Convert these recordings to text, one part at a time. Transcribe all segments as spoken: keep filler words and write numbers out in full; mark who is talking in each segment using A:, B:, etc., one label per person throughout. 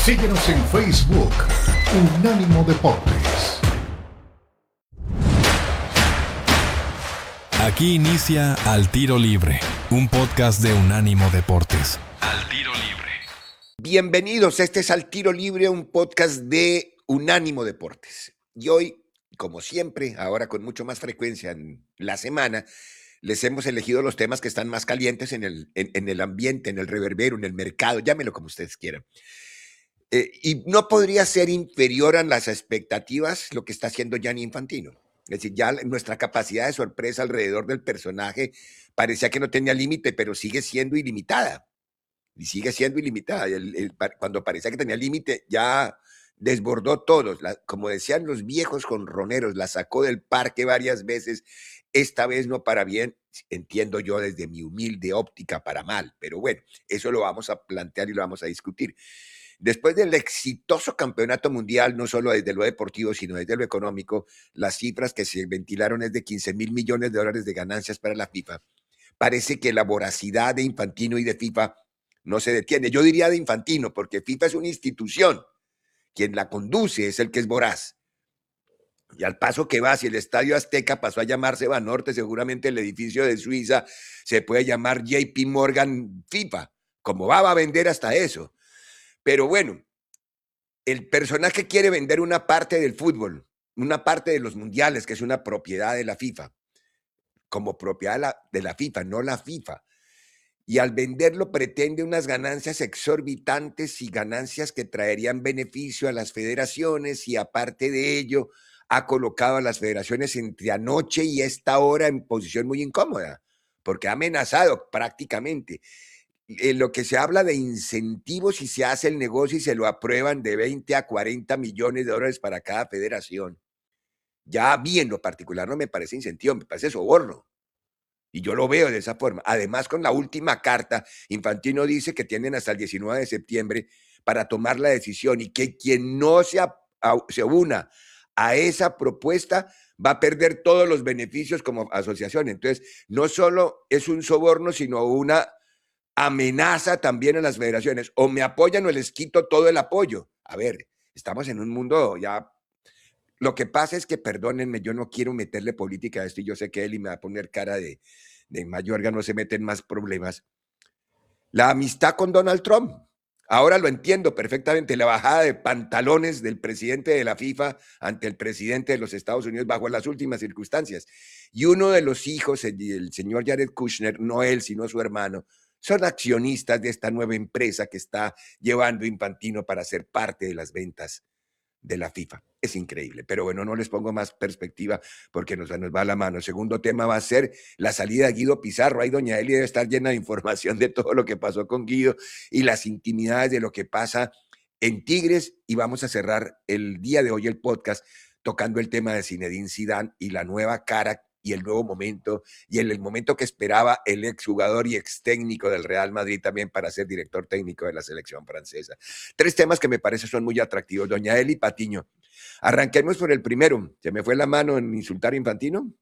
A: Síguenos en Facebook, Unánimo Deportes.
B: Aquí inicia Al Tiro Libre, un podcast de Unánimo Deportes. Al Tiro Libre.
C: Bienvenidos, este es Al Tiro Libre, un podcast de Unánimo Deportes. Y hoy, como siempre, ahora con mucho más frecuencia en la semana, les hemos elegido los temas que están más calientes en el, en, en el ambiente, en el reverbero, en el mercado, llámenlo como ustedes quieran. Eh, y no podría ser inferior a las expectativas lo que está haciendo Gianni Infantino. Es decir, ya nuestra capacidad de sorpresa alrededor del personaje parecía que no tenía límite, pero sigue siendo ilimitada. Y sigue siendo ilimitada. El, el, cuando parecía que tenía límite, ya desbordó todos. La, como decían los viejos jonroneros, la sacó del parque varias veces. Esta vez no para bien, entiendo yo desde mi humilde óptica para mal. Pero bueno, eso lo vamos a plantear y lo vamos a discutir. Después del exitoso campeonato mundial, no solo desde lo deportivo, sino desde lo económico, las cifras que se ventilaron es de quince mil millones de dólares de ganancias para la FIFA. Parece que la voracidad de Infantino y de FIFA no se detiene. Yo diría de Infantino, porque FIFA es una institución. Quien la conduce es el que es voraz. Y al paso que va, si el Estadio Azteca pasó a llamarse Banorte, seguramente el edificio de Suiza se puede llamar J P Morgan FIFA. Como va, va a vender hasta eso. Pero bueno, el personaje quiere vender una parte del fútbol, una parte de los mundiales, que es una propiedad de la FIFA, como propiedad de la, de la FIFA, no la FIFA. Y al venderlo pretende unas ganancias exorbitantes y ganancias que traerían beneficio a las federaciones, y aparte de ello ha colocado a las federaciones entre anoche y esta hora en posición muy incómoda, porque ha amenazado prácticamente. En lo que se habla de incentivos si se hace el negocio y se lo aprueban de veinte a cuarenta millones de dólares para cada federación. Ya a mí en lo particular no me parece incentivo, me parece soborno. Y yo lo veo de esa forma. Además, con la última carta, Infantino dice que tienen hasta el diecinueve de septiembre para tomar la decisión, y que quien no se, a, a, se una a esa propuesta va a perder todos los beneficios como asociación. Entonces, no solo es un soborno, sino una amenaza también a las federaciones. O me apoyan o les quito todo el apoyo. A ver, estamos en un mundo ya... Lo que pasa es que, perdónenme, yo no quiero meterle política a esto, y yo sé que Eli me va a poner cara de, de Mayorga, no se meten más problemas. La amistad con Donald Trump, ahora lo entiendo perfectamente, la bajada de pantalones del presidente de la FIFA ante el presidente de los Estados Unidos bajo las últimas circunstancias. Y uno de los hijos, el, el señor Jared Kushner, no él, sino su hermano, son accionistas de esta nueva empresa que está llevando Infantino para ser parte de las ventas de la FIFA. Es increíble, pero bueno, no les pongo más perspectiva porque nos, nos va la mano. El segundo tema va a ser la salida de Guido Pizarro. Ahí doña Eli debe estar llena de información de todo lo que pasó con Guido y las intimidades de lo que pasa en Tigres, y vamos a cerrar el día de hoy el podcast tocando el tema de Zinedine Zidane y la nueva cara y el nuevo momento, y el, el momento que esperaba el exjugador y ex técnico del Real Madrid también para ser director técnico de la selección francesa. Tres temas que me parece son muy atractivos. Doña Eli Patiño, arranquemos por el primero. ¿Se me fue la mano en insultar a Infantino?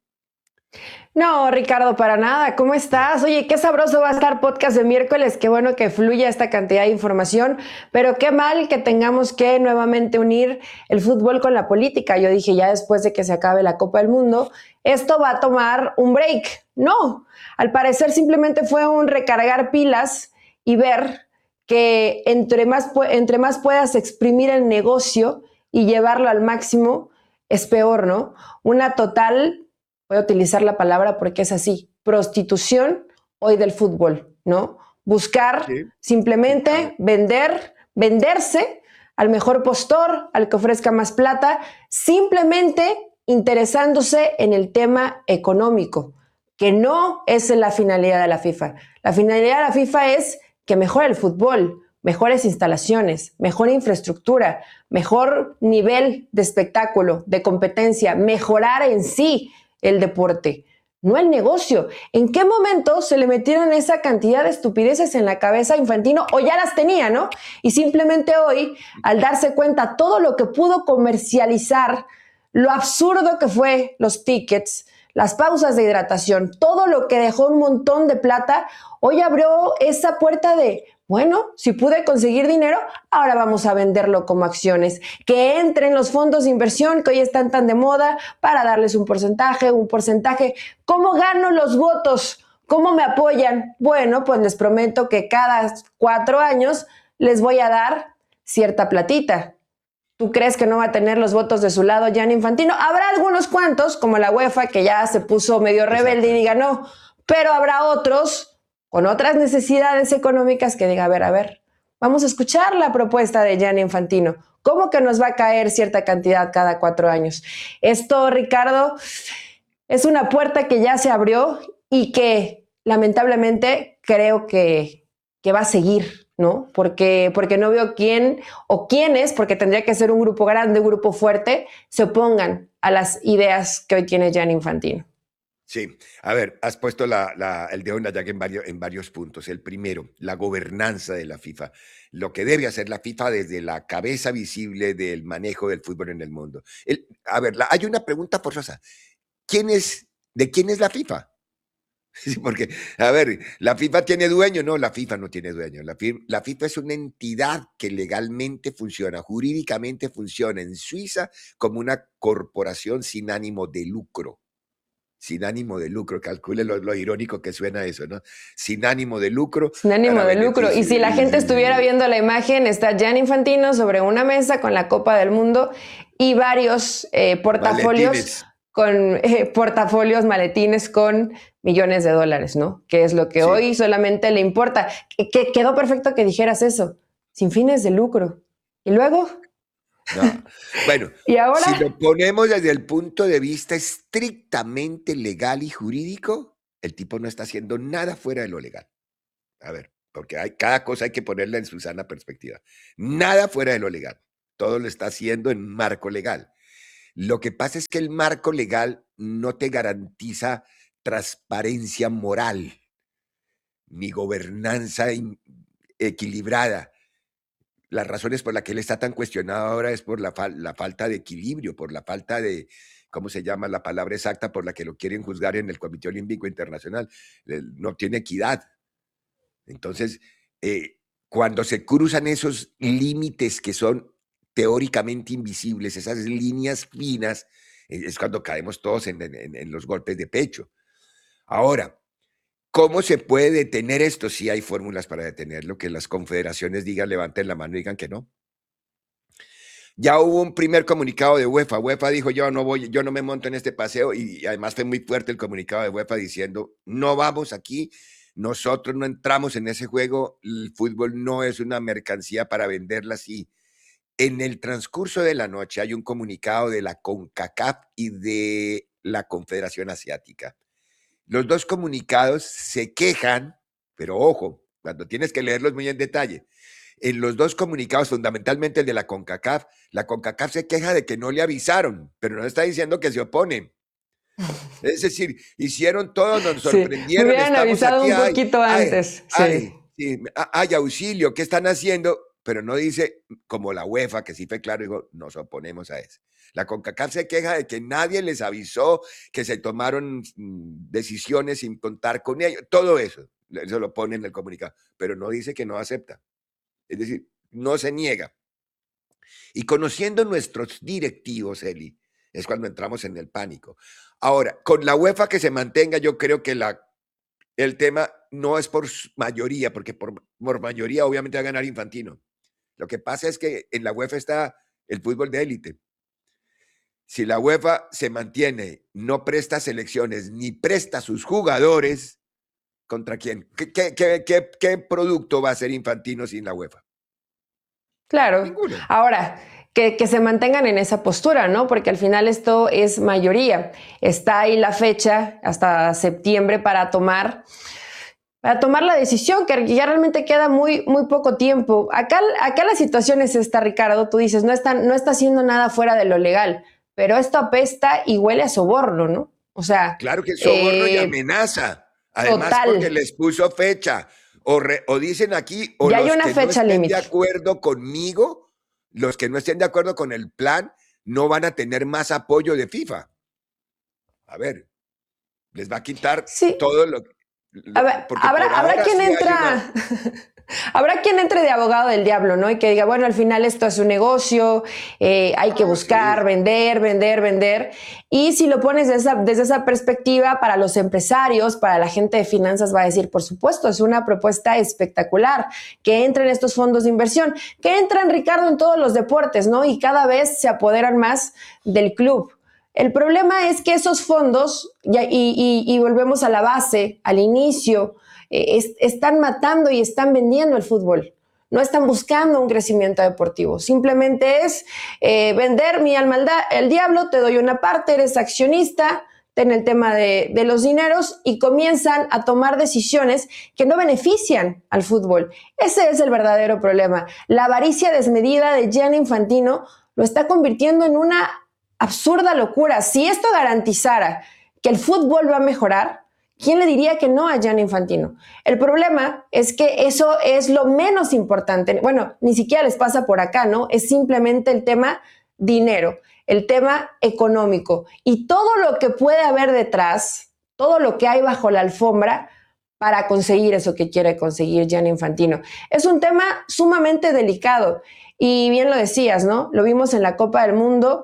D: No, Ricardo, para nada. ¿Cómo estás? Oye, qué sabroso va a estar podcast de miércoles. Qué bueno que fluya esta cantidad de información, pero qué mal que tengamos que nuevamente unir el fútbol con la política. Yo dije, ya después de que se acabe la Copa del Mundo, esto va a tomar un break. No, al parecer simplemente fue un recargar pilas y ver que entre más, entre más puedas exprimir el negocio y llevarlo al máximo, es peor, ¿no? Una total... Voy a utilizar la palabra porque es así, prostitución hoy del fútbol, ¿no? Buscar sí. simplemente vender, venderse al mejor postor, al que ofrezca más plata, simplemente interesándose en el tema económico, que no es la finalidad de la FIFA. La finalidad de la FIFA es que mejore el fútbol, mejores instalaciones, mejor infraestructura, mejor nivel de espectáculo, de competencia, mejorar en sí el deporte, no el negocio. ¿En qué momento se le metieron esa cantidad de estupideces en la cabeza a Infantino? O ya las tenía, ¿no? Y simplemente hoy, al darse cuenta todo lo que pudo comercializar, lo absurdo que fue los tickets, las pausas de hidratación, todo lo que dejó un montón de plata, hoy abrió esa puerta de Bueno, si pude conseguir dinero, ahora vamos a venderlo como acciones. Que entren los fondos de inversión que hoy están tan de moda para darles un porcentaje, un porcentaje. ¿Cómo gano los votos? ¿Cómo me apoyan? Bueno, pues les prometo que cada cuatro años les voy a dar cierta platita. ¿Tú crees que no va a tener los votos de su lado Gianni Infantino? Habrá algunos cuantos, como la UEFA, que ya se puso medio rebelde y diga no, pero habrá otros con otras necesidades económicas que diga, a ver, a ver, vamos a escuchar la propuesta de Gianni Infantino. ¿Cómo que nos va a caer cierta cantidad cada cuatro años? Esto, Ricardo, es una puerta que ya se abrió y que lamentablemente creo que, que va a seguir, ¿no? Porque, porque no veo quién o quiénes, porque tendría que ser un grupo grande, un grupo fuerte, se opongan a las ideas que hoy tiene Gianni Infantino.
C: Sí, a ver, has puesto la, la, el dedo en la llaga en varios, en varios puntos. El primero, la gobernanza de la FIFA, lo que debe hacer la FIFA desde la cabeza visible del manejo del fútbol en el mundo. El, a ver, la, hay una pregunta forzosa. ¿Quién es, ¿De quién es la FIFA? Sí, porque, a ver, ¿la FIFA tiene dueño? No, la FIFA no tiene dueño. La FIFA, la FIFA es una entidad que legalmente funciona, jurídicamente funciona en Suiza como una corporación sin ánimo de lucro. Sin ánimo de lucro, calcule lo, lo irónico que suena eso, ¿no? Sin ánimo de lucro.
D: Sin ánimo de lucro. Y si la gente estuviera viendo la imagen, está Gianni Infantino sobre una mesa con la Copa del Mundo y varios eh, portafolios maletines. con eh, portafolios, maletines con millones de dólares, ¿no? Que es lo que sí. hoy solamente le importa. Que, que quedó perfecto que dijeras eso. Sin fines de lucro. Y luego...
C: No. Bueno,
D: ¿Y ahora?
C: Si lo ponemos desde el punto de vista estrictamente legal y jurídico, el tipo no está haciendo nada fuera de lo legal. A ver, porque hay, cada cosa hay que ponerla en su sana perspectiva. Nada fuera de lo legal. Todo lo está haciendo en marco legal. Lo que pasa es que el marco legal no te garantiza transparencia moral, ni gobernanza equilibrada. Las razones por las que él está tan cuestionado ahora es por la, fal la falta de equilibrio, por la falta de, ¿cómo se llama la palabra exacta por la que lo quieren juzgar en el Comité Olímpico Internacional? No tiene equidad. Entonces, eh, cuando se cruzan esos límites que son teóricamente invisibles, esas líneas finas, eh, es cuando caemos todos en, en, en los golpes de pecho. Ahora, ¿cómo se puede detener esto? Sí hay fórmulas para detenerlo, que las confederaciones digan, levanten la mano y digan que no. Ya hubo un primer comunicado de UEFA. UEFA dijo, yo no voy, yo no me monto en este paseo, y además fue muy fuerte el comunicado de UEFA diciendo, no vamos aquí, nosotros no entramos en ese juego, el fútbol no es una mercancía para venderla así. En el transcurso de la noche hay un comunicado de la CONCACAF y de la Confederación Asiática. Los dos comunicados se quejan, pero ojo, cuando tienes que leerlos muy en detalle, en los dos comunicados, fundamentalmente el de la CONCACAF, la CONCACAF se queja de que no le avisaron, pero no está diciendo que se opone. Es decir, hicieron todo, nos sorprendieron.
D: Sí, me hubieran avisado aquí, un poquito ay, antes.
C: Ay,
D: sí.
C: Ay, sí, hay auxilio, ¿qué están haciendo? Pero no dice, como la UEFA, que sí fue claro, digo, nos oponemos a eso. La CONCACAF se queja de que nadie les avisó, que se tomaron decisiones sin contar con ellos. Todo eso, eso lo pone en el comunicado, pero no dice que no acepta. Es decir, no se niega. Y conociendo nuestros directivos, Eli, es cuando entramos en el pánico. Ahora, con la UEFA que se mantenga, yo creo que la, el tema no es por mayoría, porque por, por mayoría obviamente va a ganar Infantino. Lo que pasa es que en la UEFA está el fútbol de élite. Si la UEFA se mantiene, no presta selecciones, ni presta sus jugadores, ¿contra quién? ¿Qué, qué, qué, qué, qué producto va a ser Infantino sin la UEFA?
D: Claro.
C: Ninguno.
D: Ahora, que, que se mantengan en esa postura, ¿no? Porque al final esto es mayoría. Está ahí la fecha hasta septiembre para tomar... para tomar la decisión, que ya realmente queda muy, muy poco tiempo. Acá, acá la situación es esta, Ricardo, tú dices, no está, no está haciendo nada fuera de lo legal, pero esto apesta y huele a soborno, ¿no? O sea...
C: Claro que es soborno eh, y amenaza. Además, total. Porque les puso fecha. O, re, o dicen aquí, o
D: ya
C: los
D: hay una
C: que
D: fecha
C: no estén
D: límite.
C: de acuerdo conmigo, los que no estén de acuerdo con el plan, no van a tener más apoyo de FIFA. A ver, les va a quitar
D: sí.
C: todo lo...
D: A ver, habrá, habrá quien sí entra, una... Habrá quien entre de abogado del diablo, ¿no? Y que diga, bueno, al final esto es un negocio, eh, hay que buscar, sí. vender, vender, vender. Y si lo pones desde esa, desde esa perspectiva, para los empresarios, para la gente de finanzas, va a decir, por supuesto, es una propuesta espectacular, que entren estos fondos de inversión, que entran, Ricardo, en todos los deportes, ¿no? Y cada vez se apoderan más del club. El problema es que esos fondos, y, y, y volvemos a la base, al inicio, eh, es, están matando y están vendiendo el fútbol. No están buscando un crecimiento deportivo. Simplemente es eh, vender mi alma al diablo, te doy una parte, eres accionista, ten el tema de, de los dineros y comienzan a tomar decisiones que no benefician al fútbol. Ese es el verdadero problema. La avaricia desmedida de Gianni Infantino lo está convirtiendo en una absurda locura. Si esto garantizara que el fútbol va a mejorar, ¿quién le diría que no a Gianni Infantino? El problema es que eso es lo menos importante. Bueno, ni siquiera les pasa por acá, ¿no? Es simplemente el tema dinero, el tema económico y todo lo que puede haber detrás, todo lo que hay bajo la alfombra para conseguir eso que quiere conseguir Gianni Infantino. Es un tema sumamente delicado. Y bien lo decías, ¿no? Lo vimos en la Copa del Mundo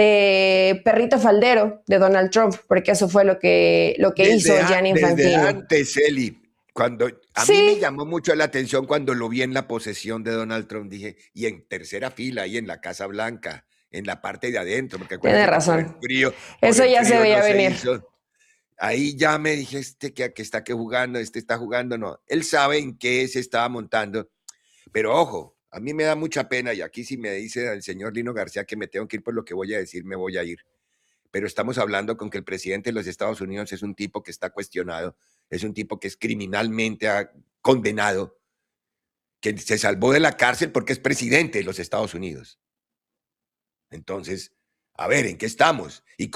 D: de perrito faldero de Donald Trump, porque eso fue lo que, lo que hizo Gianni Infantino.
C: Desde antes, Eli, cuando a sí. mí me llamó mucho la atención cuando lo vi en la posesión de Donald Trump, dije, y en tercera fila, ahí en la Casa Blanca, en la parte de adentro. Porque
D: tiene razón.
C: Por el frío,
D: eso
C: por
D: ya
C: el
D: se veía
C: no
D: venir.
C: Se hizo. Ahí ya me dije, este que, que está que jugando, este está jugando, no. Él sabe en qué se estaba montando, pero ojo, a mí me da mucha pena, y aquí si me dice el señor Lino García que me tengo que ir por lo que voy a decir, me voy a ir. Pero estamos hablando con que el presidente de los Estados Unidos es un tipo que está cuestionado, es un tipo que es criminalmente condenado, que se salvó de la cárcel porque es presidente de los Estados Unidos. Entonces, a ver, ¿en qué estamos? Y